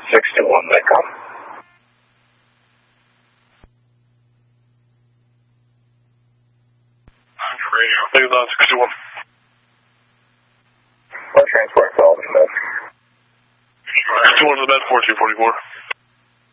621 Metcom. Radio. Negative 961. What transport call in the med? 2 to the med, 4244.